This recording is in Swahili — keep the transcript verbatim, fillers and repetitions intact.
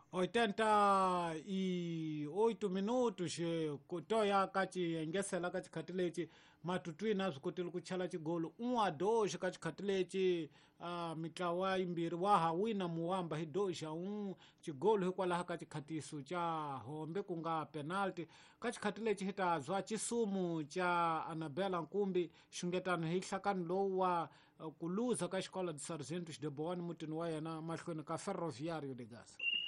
oitenta e oito minutos kutoya kati engesela kati khatileci matutwina zikutile kuchala chigolo um a dois kati khatileci uh, mitlawa imbiri waha wina muwamba hi dois a um chigolo hikwalaha kati khatiso cha hombe kunga penalty kati khatileci hitazwa chisumu cha Anabela Nkumbi xungetano hi nhlakani lowu wa uh, kuluza ka xikola de Sargentos de Boane mutini wa yena mahlweni ka Ferroviário de Gasa.